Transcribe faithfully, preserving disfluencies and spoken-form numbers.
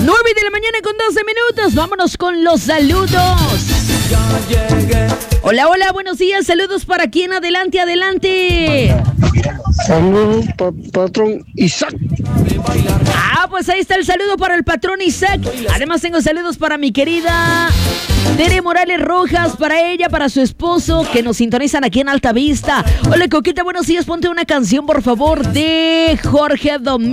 nueve de la mañana con doce minutos. Vámonos con los saludos. Hola, hola, buenos días. Saludos para quien. Adelante, adelante. Saludos para patrón Isaac. Ah, pues ahí está el saludo para el patrón Isaac. Además tengo saludos para mi querida Tere Morales Rojas, para ella, para su esposo, que nos sintonizan aquí en Alta Vista. Hola, Coquita, buenos días. Ponte una canción, por favor, de Jorge Domínguez.